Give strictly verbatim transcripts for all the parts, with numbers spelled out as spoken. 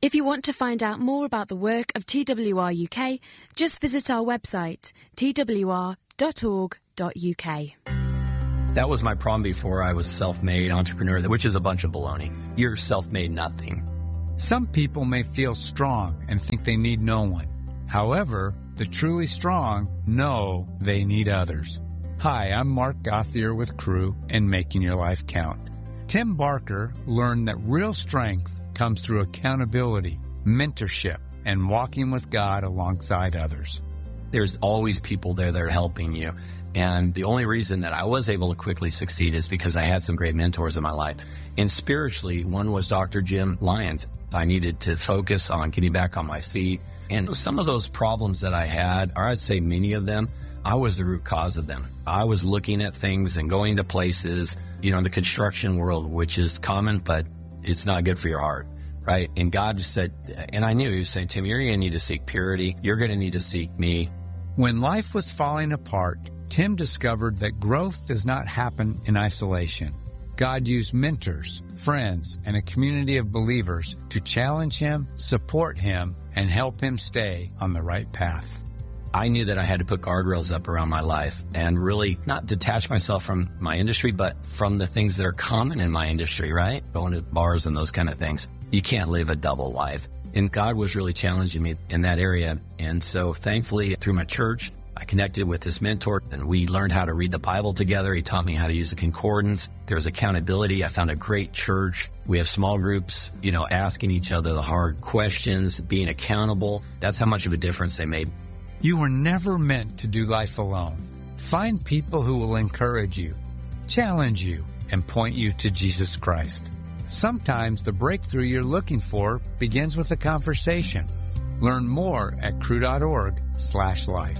If you want to find out more about the work of T W R U K, just visit our website, t w r dot org dot u k. That was my problem before I was self-made entrepreneur, which is a bunch of baloney. You're self-made nothing. Some people may feel strong and think they need no one. However, the truly strong know they need others. Hi, I'm Mark Gothier with Crew and Making Your Life Count. Tim Barker learned that real strength comes through accountability, mentorship, and walking with God alongside others. There's always people there that are helping you. And the only reason that I was able to quickly succeed is because I had some great mentors in my life. And spiritually, one was Doctor Jim Lyons. I needed to focus on getting back on my feet. And some of those problems that I had, or I'd say many of them, I was the root cause of them. I was looking at things and going to places, you know, in the construction world, which is common, but it's not good for your heart, right? And God just said, and I knew he was saying, Tim, you're going to need to seek purity. You're going to need to seek me. When life was falling apart, Tim discovered that growth does not happen in isolation. God used mentors, friends, and a community of believers to challenge him, support him, and help him stay on the right path. I knew that I had to put guardrails up around my life and really not detach myself from my industry, but from the things that are common in my industry, right? Going to bars and those kind of things. You can't live a double life. And God was really challenging me in that area. And so thankfully, through my church, I connected with this mentor and we learned how to read the Bible together. He taught me how to use the concordance. There was accountability. I found a great church. We have small groups, you know, asking each other the hard questions, being accountable. That's how much of a difference they made. You were never meant to do life alone. Find people who will encourage you, challenge you, and point you to Jesus Christ. Sometimes the breakthrough you're looking for begins with a conversation. Learn more at crew.org slash life.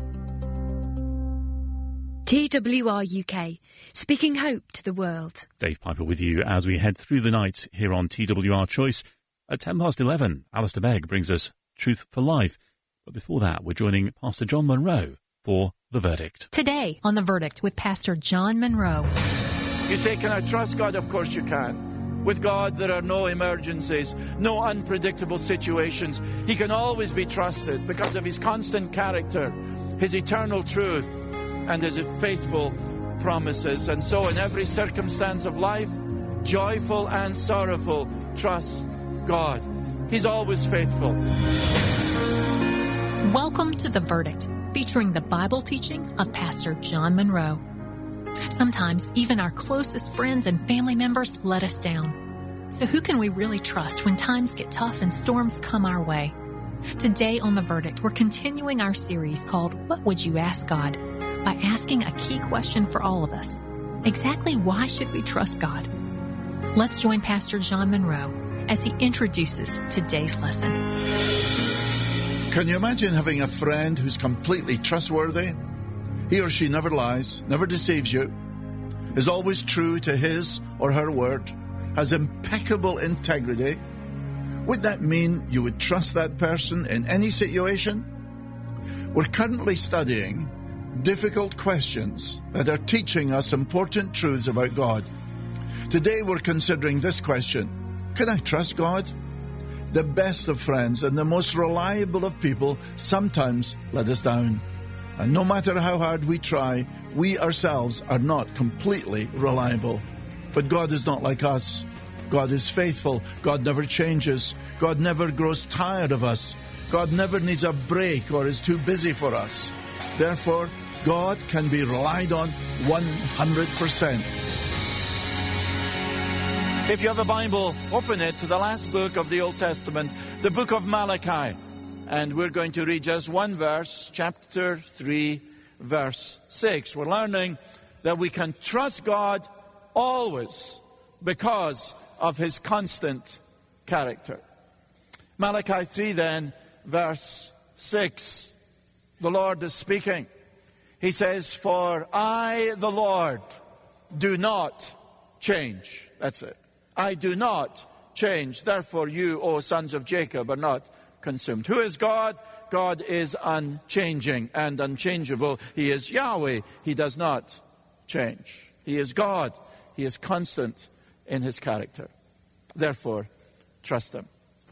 T W R U K, speaking hope to the world. Dave Piper with you as we head through the night here on T W R Choice. At ten past eleven, Alistair Begg brings us Truth for Life. But before that, we're joining Pastor John Monroe for The Verdict. Today on The Verdict with Pastor John Monroe. You say, can I trust God? Of course you can. With God, there are no emergencies, no unpredictable situations. He can always be trusted because of his constant character, his eternal truth, and his faithful promises. And so in every circumstance of life, joyful and sorrowful, trust God. He's always faithful. Welcome to The Verdict, featuring the Bible teaching of Pastor John Monroe. Sometimes even our closest friends and family members let us down. So who can we really trust when times get tough and storms come our way? Today on The Verdict, we're continuing our series called What Would You Ask God? By asking a key question for all of us. Exactly why should we trust God? Let's join Pastor John Monroe as he introduces today's lesson. Can you imagine having a friend who's completely trustworthy? He or she never lies, never deceives you, is always true to his or her word, has impeccable integrity. Would that mean you would trust that person in any situation? We're currently studying difficult questions that are teaching us important truths about God. Today we're considering this question: can I trust God? The best of friends and the most reliable of people sometimes let us down. And no matter how hard we try, we ourselves are not completely reliable. But God is not like us. God is faithful. God never changes. God never grows tired of us. God never needs a break or is too busy for us. Therefore, God can be relied on one hundred percent. If you have a Bible, open it to the last book of the Old Testament, the book of Malachi. And we're going to read just one verse, chapter three, verse six. We're learning that we can trust God always because of his constant character. Malachi three then, verse six. The Lord is speaking. He says, for I, the Lord, do not change. That's it. I do not change. Therefore you, O sons of Jacob, are not consumed. Who is God? God is unchanging and unchangeable. He is Yahweh. He does not change. He is God. He is constant in his character. Therefore, trust him.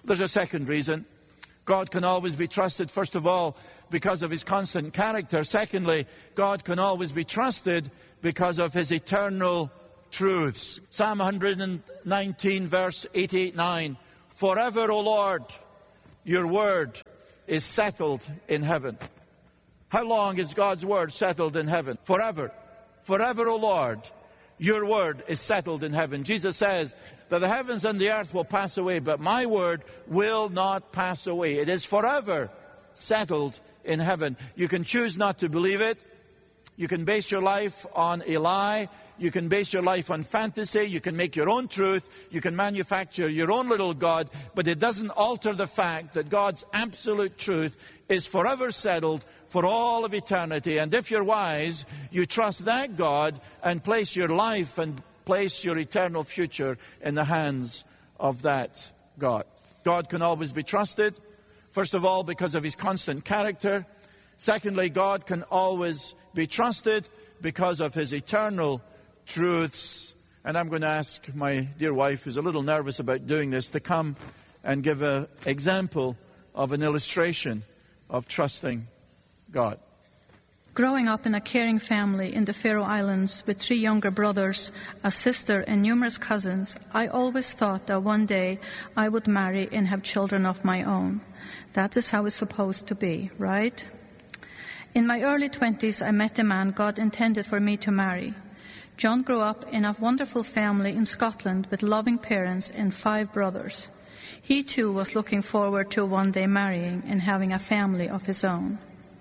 There's a second reason. God can always be trusted, first of all, because of his constant character. Secondly, God can always be trusted because of his eternal truths. Psalm one nineteen, verse eighty-nine. Forever, O Lord, your word is settled in heaven. How long is God's word settled in heaven? Forever. Forever, O Lord, your word is settled in heaven. Jesus says that the heavens and the earth will pass away, but my word will not pass away. It is forever settled in heaven. You can choose not to believe it. You can base your life on a lie. You can base your life on fantasy. You can make your own truth. You can manufacture your own little God. But it doesn't alter the fact that God's absolute truth is forever settled for all of eternity. And if you're wise, you trust that God and place your life and place your eternal future in the hands of that God. God can always be trusted. First of all, because of his constant character. Secondly, God can always be trusted because of his eternal truths. And I'm going to ask my dear wife, who's a little nervous about doing this, to come and give an example of an illustration of trusting God. Growing up in a caring family in the Faroe Islands with three younger brothers, a sister, and numerous cousins, I always thought that one day I would marry and have children of my own. That is how it's supposed to be, right? In my early twenties, I met the man God intended for me to marry. John grew up in a wonderful family in Scotland with loving parents and five brothers. He too was looking forward to one day marrying and having a family of his own.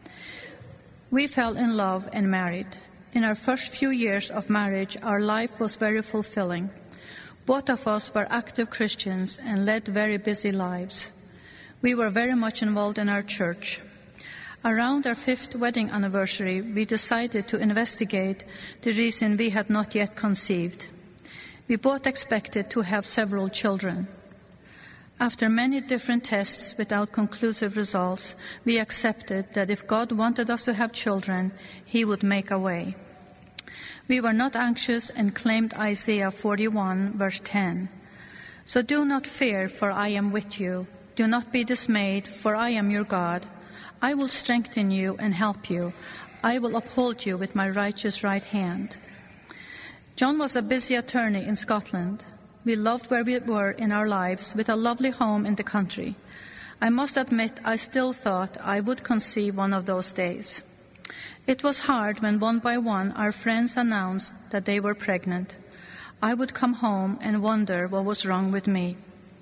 We fell in love and married. In our first few years of marriage, our life was very fulfilling. Both of us were active Christians and led very busy lives. We were very much involved in our church. Around our fifth wedding anniversary, we decided to investigate the reason we had not yet conceived. We both expected to have several children. After many different tests without conclusive results, we accepted that if God wanted us to have children, he would make a way. We were not anxious and claimed Isaiah forty-one, verse ten. So do not fear, for I am with you. Do not be dismayed, for I am your God. I will strengthen you and help you. I will uphold you with my righteous right hand. John was a busy attorney in Scotland. We loved where we were in our lives, with a lovely home in the country. I must admit, I still thought I would conceive one of those days. It was hard when one by one our friends announced that they were pregnant. I would come home and wonder what was wrong with me.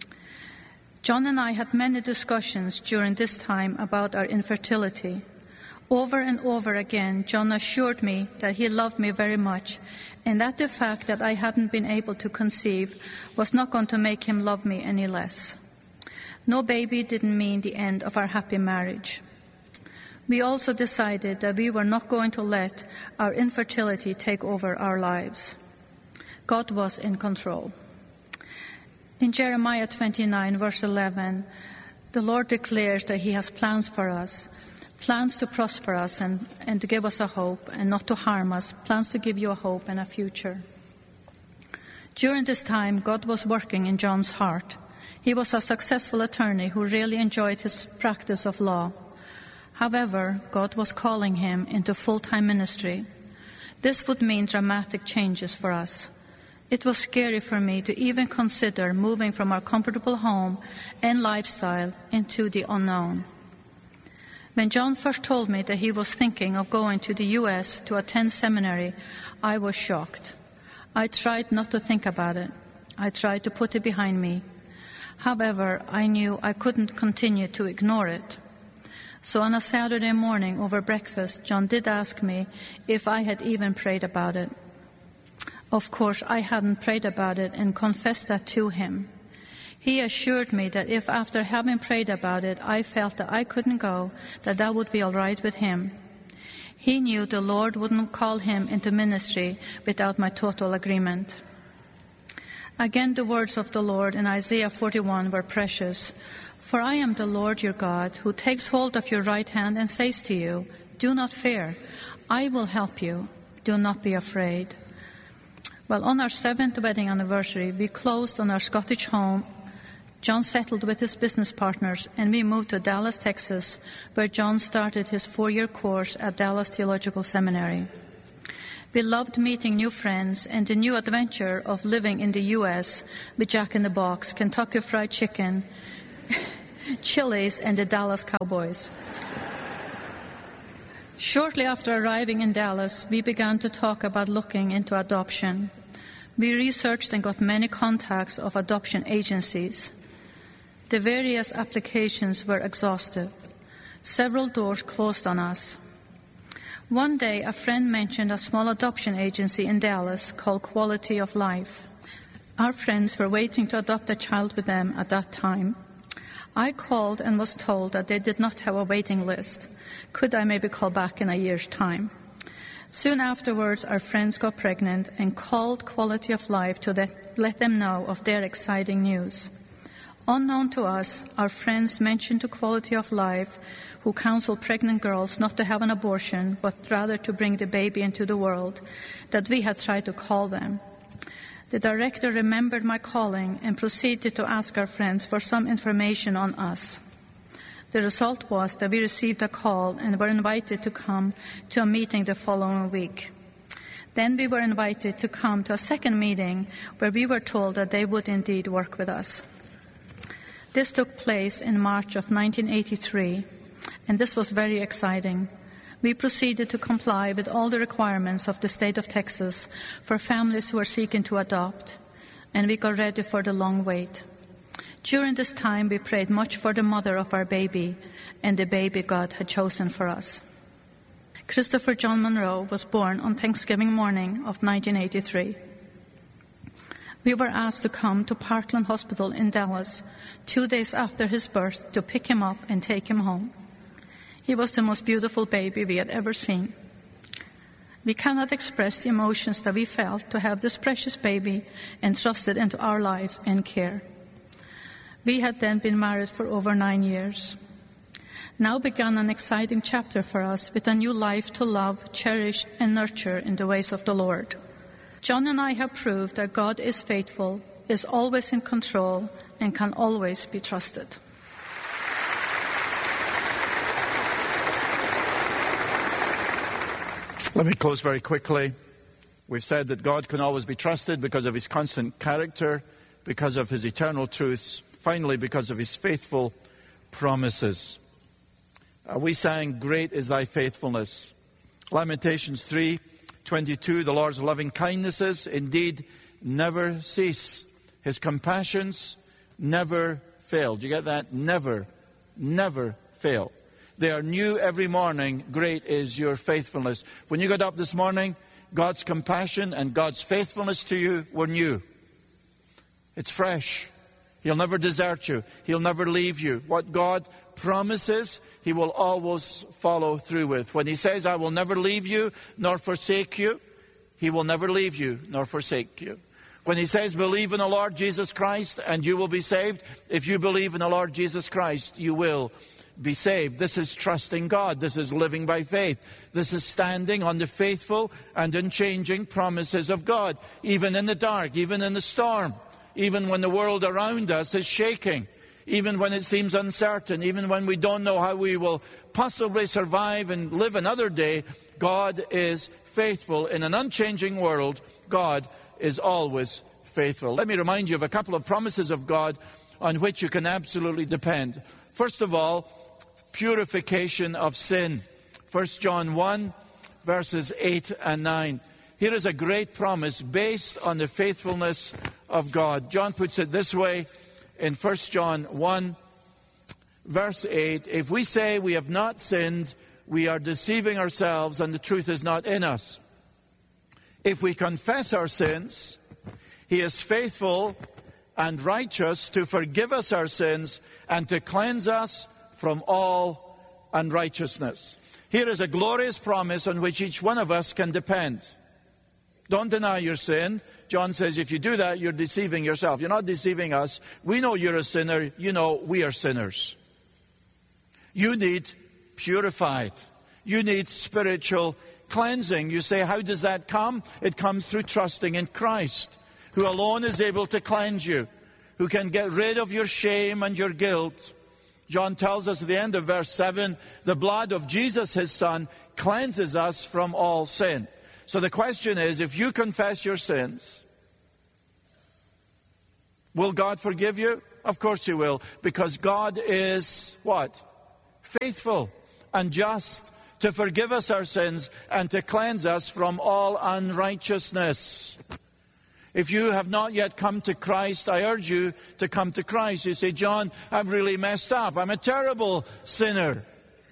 John and I had many discussions during this time about our infertility. Over and over again, John assured me that he loved me very much, and that the fact that I hadn't been able to conceive was not going to make him love me any less. No baby didn't mean the end of our happy marriage. We also decided that we were not going to let our infertility take over our lives. God was in control. In Jeremiah twenty-nine, verse eleven, the Lord declares that he has plans for us, plans to prosper us and, and to give us a hope and not to harm us, plans to give you a hope and a future. During this time, God was working in John's heart. He was a successful attorney who really enjoyed his practice of law. However, God was calling him into full-time ministry. This would mean dramatic changes for us. It was scary for me to even consider moving from our comfortable home and lifestyle into the unknown. When John first told me that he was thinking of going to the U S to attend seminary, I was shocked. I tried not to think about it. I tried to put it behind me. However, I knew I couldn't continue to ignore it. So on a Saturday morning over breakfast, John did ask me if I had even prayed about it. Of course, I hadn't prayed about it and confessed that to him. He assured me that if after having prayed about it, I felt that I couldn't go, that that would be all right with him. He knew the Lord wouldn't call him into ministry without my total agreement. Again, the words of the Lord in Isaiah forty-one were precious. For I am the Lord your God, who takes hold of your right hand and says to you, do not fear, I will help you, do not be afraid. Well, on our seventh wedding anniversary, we closed on our Scottish home John settled with his business partners, and we moved to Dallas, Texas, where John started his four-year course at Dallas Theological Seminary. We loved meeting new friends and the new adventure of living in the U S with Jack in the Box, Kentucky Fried Chicken, Chili's, and the Dallas Cowboys. Shortly after arriving in Dallas, we began to talk about looking into adoption. We researched and got many contacts of adoption agencies. The various applications were exhaustive. Several doors closed on us. One day, a friend mentioned a small adoption agency in Dallas called Quality of Life. Our friends were waiting to adopt a child with them at that time. I called and was told that they did not have a waiting list. Could I maybe call back in a year's time? Soon afterwards, our friends got pregnant and called Quality of Life to let, let them know of their exciting news. Unknown to us, our friends mentioned to Quality of Life, who counseled pregnant girls not to have an abortion, but rather to bring the baby into the world, that we had tried to call them. The director remembered my calling and proceeded to ask our friends for some information on us. The result was that we received a call and were invited to come to a meeting the following week. Then we were invited to come to a second meeting where we were told that they would indeed work with us. This took place in March of nineteen eighty-three, and this was very exciting. We proceeded to comply with all the requirements of the state of Texas for families who are seeking to adopt, and we got ready for the long wait. During this time, we prayed much for the mother of our baby and the baby God had chosen for us. Christopher John Monroe was born on Thanksgiving morning of nineteen eighty-three. We were asked to come to Parkland Hospital in Dallas two days after his birth to pick him up and take him home. He was the most beautiful baby we had ever seen. We cannot express the emotions that we felt to have this precious baby entrusted into our lives and care. We had then been married for over nine years. Now began an exciting chapter for us with a new life to love, cherish, and nurture in the ways of the Lord. John and I have proved that God is faithful, is always in control, and can always be trusted. Let me close very quickly. We've said that God can always be trusted because of his constant character, because of his eternal truths, finally because of his faithful promises. Uh, we sang, "Great is thy faithfulness." Lamentations three twenty-two, the Lord's loving kindnesses indeed never cease. His compassions never fail. Do you get that? Never, never fail. They are new every morning. Great is your faithfulness. When you got up this morning, God's compassion and God's faithfulness to you were new. It's fresh. He'll never desert you. He'll never leave you. What God promises, he will always follow through with. When he says, "I will never leave you nor forsake you," he will never leave you nor forsake you. When he says, "Believe in the Lord Jesus Christ and you will be saved," if you believe in the Lord Jesus Christ, you will be saved. This is trusting God. This is living by faith. This is standing on the faithful and unchanging promises of God, even in the dark, even in the storm, even when the world around us is shaking, even when it seems uncertain, even when we don't know how we will possibly survive and live another day. God is faithful. In an unchanging world, God is always faithful. Let me remind you of a couple of promises of God on which you can absolutely depend. First of all, purification of sin. First John one, verses eight and nine. Here is a great promise based on the faithfulness of God. John puts it this way in First John one, verse eight. "If we say we have not sinned, we are deceiving ourselves and the truth is not in us. If we confess our sins, he is faithful and righteous to forgive us our sins and to cleanse us from all unrighteousness." Here is a glorious promise on which each one of us can depend. Don't deny your sin. John says if you do that, you're deceiving yourself. You're not deceiving us. We know you're a sinner. You know we are sinners. You need purified. You need spiritual cleansing. You say, how does that come? It comes through trusting in Christ, who alone is able to cleanse you, who can get rid of your shame and your guilt. John tells us at the end of verse seven, the blood of Jesus, his Son, cleanses us from all sin. So the question is, if you confess your sins, will God forgive you? Of course he will, because God is what? Faithful and just to forgive us our sins and to cleanse us from all unrighteousness. If you have not yet come to Christ, I urge you to come to Christ. You say, John, I've really messed up. I'm a terrible sinner.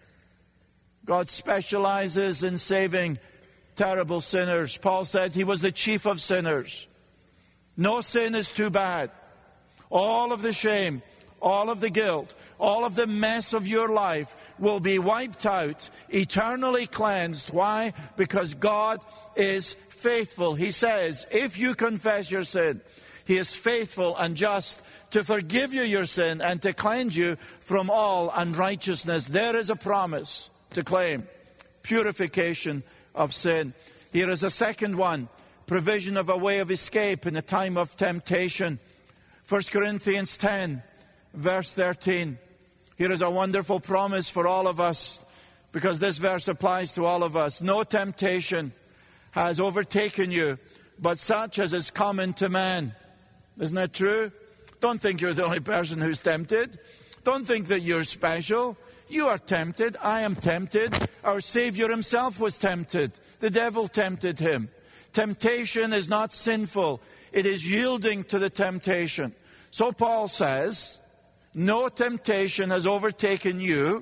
God specializes in saving terrible sinners. Paul said he was the chief of sinners. No sin is too bad. All of the shame, all of the guilt, all of the mess of your life will be wiped out, eternally cleansed. Why? Because God is faithful. He says, if you confess your sin, he is faithful and just to forgive you your sin and to cleanse you from all unrighteousness. There is a promise to claim. Purification of sin. Here is a second one. Provision of a way of escape in a time of temptation. First Corinthians ten, verse thirteen. Here is a wonderful promise for all of us, because this verse applies to all of us. No temptation has overtaken you, but such as is common to man. Isn't that true? Don't think you're the only person who's tempted. Don't think that you're special. You are tempted. I am tempted. Our Savior himself was tempted. The devil tempted him. Temptation is not sinful. It is yielding to the temptation. So Paul says, no temptation has overtaken you.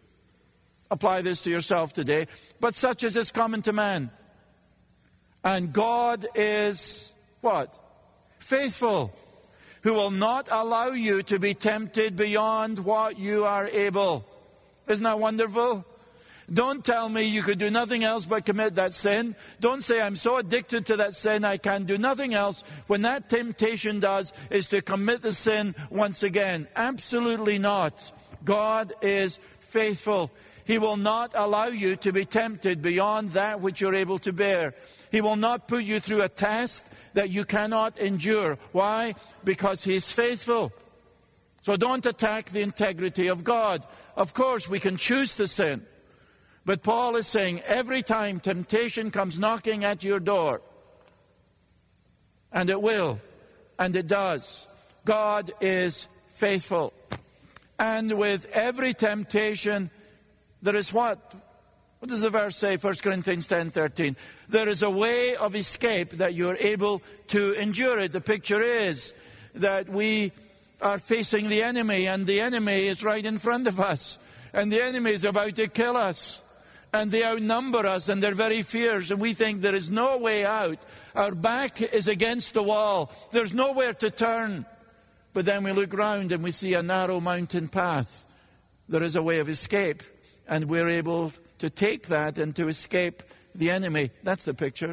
Apply this to yourself today. But such as is common to man. And God is what? Faithful, who will not allow you to be tempted beyond what you are able. Isn't that wonderful? Don't tell me you could do nothing else but commit that sin. Don't say, I'm so addicted to that sin, I can do nothing else. When that temptation does is to commit the sin once again. Absolutely not. God is faithful. He will not allow you to be tempted beyond that which you're able to bear. He will not put you through a test that you cannot endure. Why? Because He's faithful. So don't attack the integrity of God. Of course, we can choose to sin. But Paul is saying, every time temptation comes knocking at your door, and it will, and it does, God is faithful. And with every temptation, there is what? What does the verse say, First Corinthians ten thirteen? There is a way of escape that you're able to endure it. The picture is that we are facing the enemy, and the enemy is right in front of us. And the enemy is about to kill us. And they outnumber us, and they're very fierce, and we think there is no way out. Our back is against the wall. There's nowhere to turn. But then we look round and we see a narrow mountain path. There is a way of escape, and we're able to take that and to escape the enemy. That's the picture.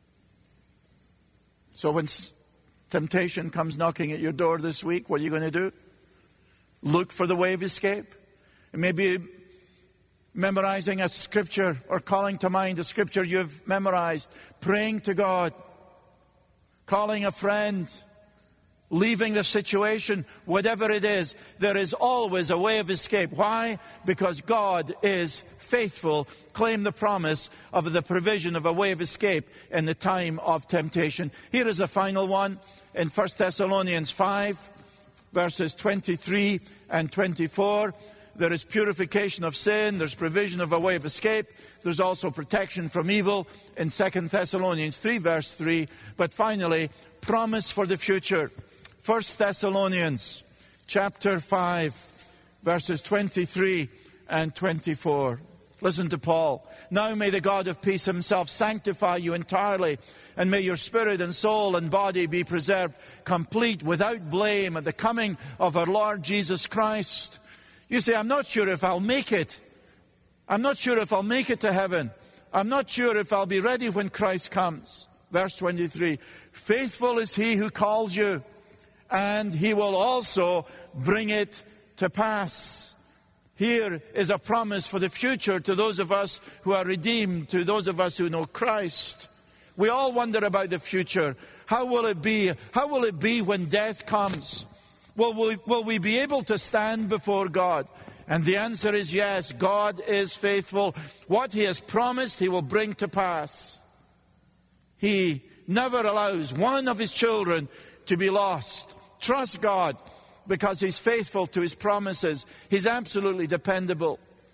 So when temptation comes knocking at your door this week, what are you going to do? Look for the way of escape. It may be memorizing a scripture or calling to mind a scripture you've memorized, praying to God, calling a friend, leaving the situation, whatever it is, there is always a way of escape. Why? Because God is faithful. Claim the promise of the provision of a way of escape in the time of temptation. Here is the final one in First Thessalonians five, verses twenty-three and twenty-four. There is purification of sin. There's provision of a way of escape. There's also protection from evil in Second Thessalonians three, verse three. But finally, promise for the future. First Thessalonians chapter five, verses twenty-three and twenty-four. Listen to Paul. Now may the God of peace himself sanctify you entirely, and may your spirit and soul and body be preserved complete without blame at the coming of our Lord Jesus Christ. You say, I'm not sure if I'll make it. I'm not sure if I'll make it to heaven. I'm not sure if I'll be ready when Christ comes. Verse twenty-three, faithful is he who calls you, and he will also bring it to pass. Here is a promise for the future to those of us who are redeemed, to those of us who know Christ. We all wonder about the future. How will it be? How will it be when death comes? Will we, will we be able to stand before God? And the answer is yes. God is faithful. What He has promised, He will bring to pass. He never allows one of His children to be lost. Trust God because He's faithful to His promises. He's absolutely dependable.